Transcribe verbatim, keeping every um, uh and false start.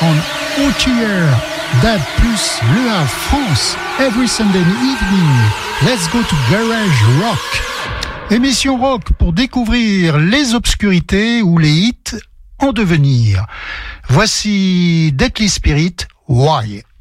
on O T R, Dab plus Le Havre France, every Sunday evening. Let's go to Garage Rock. Émission rock pour découvrir les obscurités ou les hits en devenir. Voici Deadly Spirit, Why?